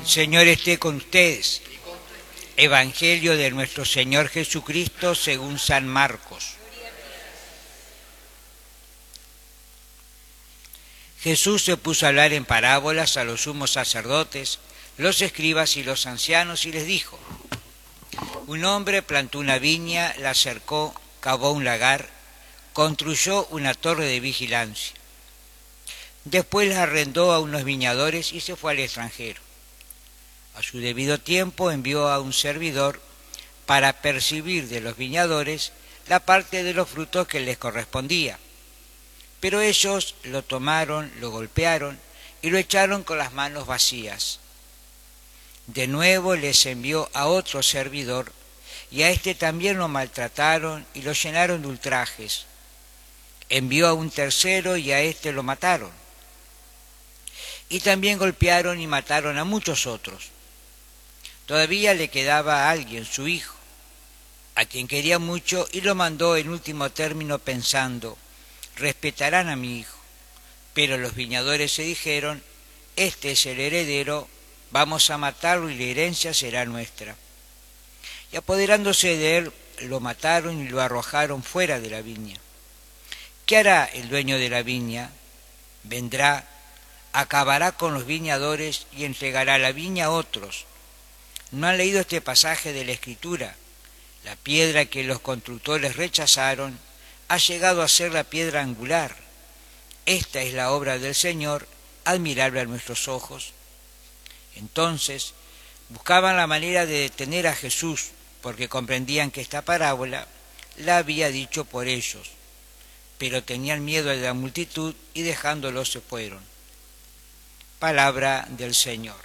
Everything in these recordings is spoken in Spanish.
Señor esté con ustedes. Evangelio de nuestro Señor Jesucristo según San Marcos. Jesús se puso a hablar en parábolas a los sumos sacerdotes, los escribas y los ancianos, y les dijo: un hombre plantó una viña, la cercó, cavó un lagar, construyó una torre de vigilancia. Después la arrendó a unos viñadores y se fue al extranjero. A su debido tiempo envió a un servidor para percibir de los viñadores la parte de los frutos que les correspondía. Pero ellos lo tomaron, lo golpearon y lo echaron con las manos vacías. De nuevo les envió a otro servidor, y a éste también lo maltrataron y lo llenaron de ultrajes. Envió a un tercero, y a éste lo mataron. Y también golpearon y mataron a muchos otros. Todavía le quedaba a alguien, su hijo, a quien quería mucho, y lo mandó en último término pensando: respetarán a mi hijo. Pero los viñadores se dijeron: este es el heredero, vamos a matarlo y la herencia será nuestra. Y apoderándose de él, lo mataron y lo arrojaron fuera de la viña. ¿Qué hará el dueño de la viña? Vendrá, acabará con los viñadores y entregará la viña a otros. ¿No han leído este pasaje de la Escritura? La piedra que los constructores rechazaron ha llegado a ser la piedra angular. Esta es la obra del Señor, admirable a nuestros ojos. Entonces buscaban la manera de detener a Jesús, porque comprendían que esta parábola la había dicho por ellos, pero tenían miedo de la multitud y dejándolo se fueron. Palabra del Señor.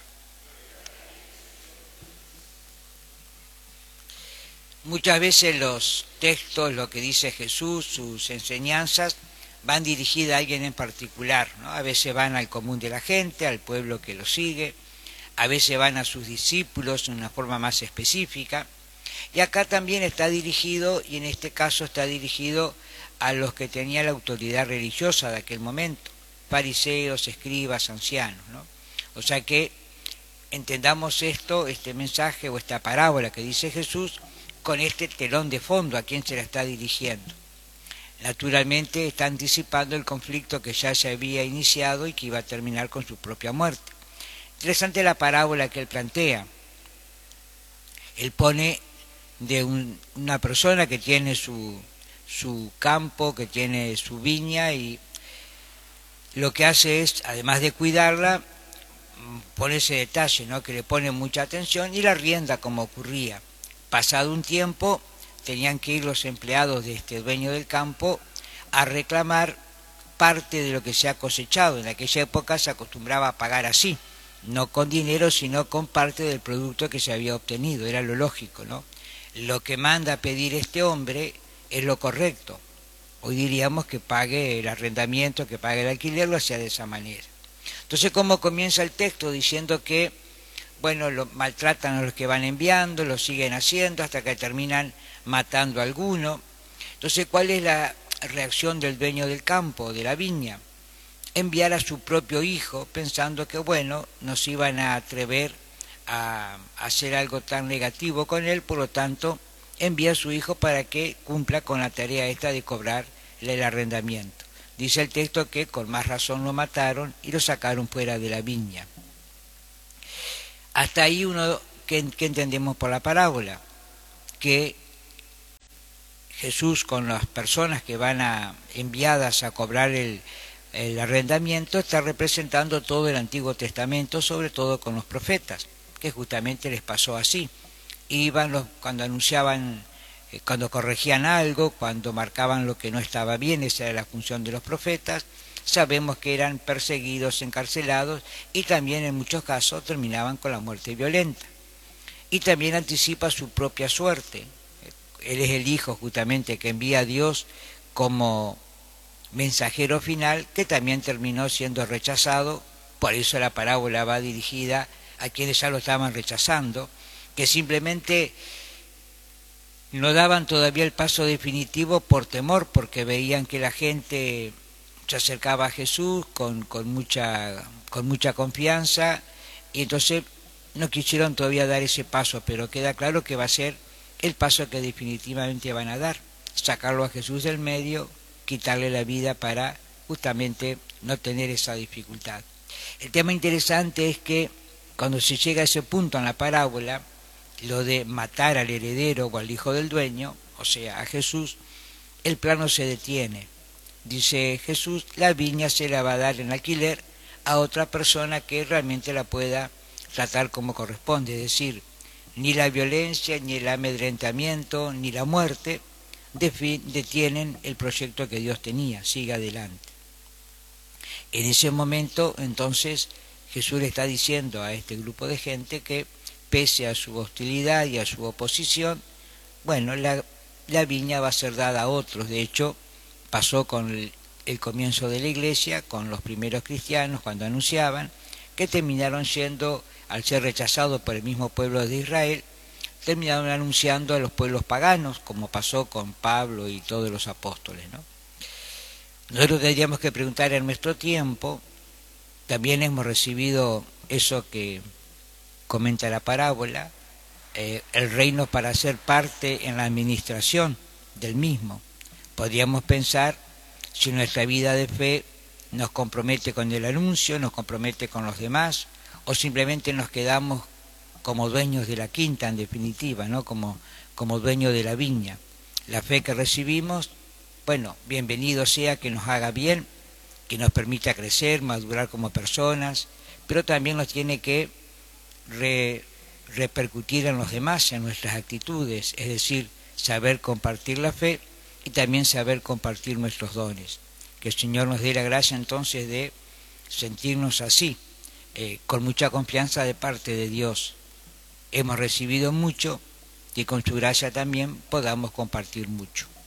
Muchas veces los textos, lo que dice Jesús, sus enseñanzas, van dirigidas a alguien en particular, ¿no? A veces van al común de la gente, al pueblo que lo sigue, a veces van a sus discípulos de una forma más específica, y acá también está dirigido, y en este caso está dirigido a los que tenían la autoridad religiosa de aquel momento, fariseos, escribas, ancianos, ¿no? O sea que entendamos esto, este mensaje o esta parábola que dice Jesús, con este telón de fondo a quién se la está dirigiendo. Naturalmente está anticipando el conflicto que ya se había iniciado y que iba a terminar con su propia muerte. Interesante la parábola que él plantea. Él pone de una persona que tiene su campo, que tiene su viña, y lo que hace es, además de cuidarla, pone ese detalle, ¿no? Que le pone mucha atención y la arrienda como ocurría. Pasado un tiempo, tenían que ir los empleados de este dueño del campo a reclamar parte de lo que se ha cosechado. En aquella época se acostumbraba a pagar así, no con dinero, sino con parte del producto que se había obtenido. Era lo lógico, ¿no? Lo que manda a pedir este hombre es lo correcto. Hoy diríamos que pague el arrendamiento, que pague el alquiler, lo hacía de esa manera. Entonces, ¿cómo comienza el texto? Diciendo que lo maltratan a los que van enviando, lo siguen haciendo hasta que terminan matando a alguno. Entonces, ¿cuál es la reacción del dueño del campo, de la viña? Enviar a su propio hijo, pensando que no se iban a atrever a hacer algo tan negativo con él, por lo tanto, envía a su hijo para que cumpla con la tarea esta de cobrar el arrendamiento. Dice el texto que con más razón lo mataron y lo sacaron fuera de la viña. Hasta ahí ¿qué entendemos por la parábola? Que Jesús, con las personas que van enviadas a cobrar el arrendamiento, está representando todo el Antiguo Testamento, sobre todo con los profetas, que justamente les pasó así. Iban cuando anunciaban, cuando corregían algo, cuando marcaban lo que no estaba bien, esa era la función de los profetas. Sabemos que eran perseguidos, encarcelados, y también en muchos casos terminaban con la muerte violenta. Y también anticipa su propia suerte. Él es el Hijo justamente que envía a Dios como mensajero final, que también terminó siendo rechazado. Por eso la parábola va dirigida a quienes ya lo estaban rechazando, que simplemente no daban todavía el paso definitivo por temor, porque veían que la gente se acercaba a Jesús con mucha confianza, y entonces no quisieron todavía dar ese paso, pero queda claro que va a ser el paso que definitivamente van a dar, sacarlo a Jesús del medio, quitarle la vida para justamente no tener esa dificultad. El tema interesante es que cuando se llega a ese punto en la parábola, lo de matar al heredero o al hijo del dueño, o sea, a Jesús, el plano se detiene. Dice Jesús, la viña se la va a dar en alquiler a otra persona que realmente la pueda tratar como corresponde, es decir, ni la violencia, ni el amedrentamiento, ni la muerte detienen el proyecto que Dios tenía, sigue adelante. En ese momento, entonces, Jesús le está diciendo a este grupo de gente que, pese a su hostilidad y a su oposición, bueno, la viña va a ser dada a otros. De hecho, pasó con el comienzo de la iglesia, con los primeros cristianos, cuando anunciaban, que terminaron yendo, al ser rechazados por el mismo pueblo de Israel, terminaron anunciando a los pueblos paganos, como pasó con Pablo y todos los apóstoles, ¿no? Nosotros tendríamos que preguntar en nuestro tiempo, también hemos recibido eso que comenta la parábola, el reino para ser parte en la administración del mismo. Podríamos pensar si nuestra vida de fe nos compromete con el anuncio, nos compromete con los demás, o simplemente nos quedamos como dueños de la quinta, en definitiva, ¿no? Como dueños de la viña. La fe que recibimos, bueno, bienvenido sea, que nos haga bien, que nos permita crecer, madurar como personas, pero también nos tiene que repercutir en los demás, en nuestras actitudes, es decir, saber compartir la fe y también saber compartir nuestros dones. Que el Señor nos dé la gracia entonces de sentirnos así, con mucha confianza de parte de Dios. Hemos recibido mucho y con su gracia también podamos compartir mucho.